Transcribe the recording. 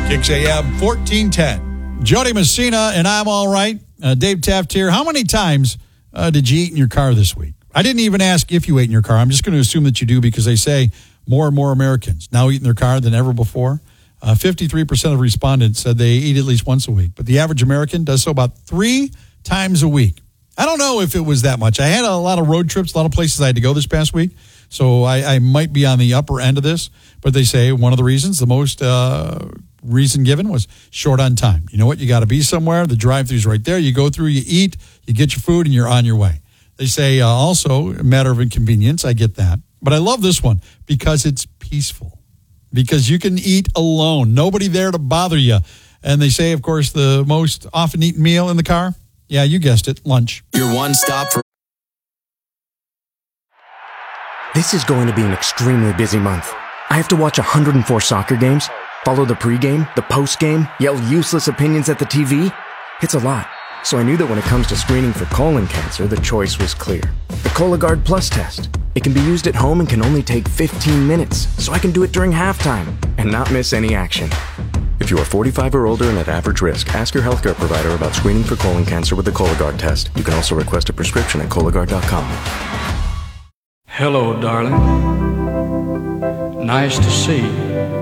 6 a.m., 1410. Jody Messina, and I'm all right. Dave Taft here. How many times did you eat in your car this week? I didn't even ask if you ate in your car. I'm just going to assume that you do because they say more and more Americans now eat in their car than ever before. 53% of respondents said they eat at least once a week, but the average American does so about 3 times a week. I don't know if it was that much. I had a lot of road trips, a lot of places I had to go this past week, so I might be on the upper end of this, but they say one of the reasons, the most reason given was short on time. You know what? You got to be somewhere. The drive-thru's right there. You go through, you eat, you get your food, and you're on your way. They say also a matter of inconvenience. I get that. But I love this one because it's peaceful, because you can eat alone. Nobody there to bother you. And they say, of course, the most often eaten meal in the car, yeah, you guessed it, lunch. Your one stop for... This is going to be an extremely busy month. I have to watch 104 soccer games, follow the pregame, the postgame, yell useless opinions at the TV. It's a lot. So I knew that when it comes to screening for colon cancer, the choice was clear. The Cologuard Plus test. It can be used at home and can only take 15 minutes, so I can do it during halftime and not miss any action. If you are 45 or older and at average risk, ask your healthcare provider about screening for colon cancer with the Cologuard test. You can also request a prescription at Cologuard.com. Hello, darling. Nice to see you.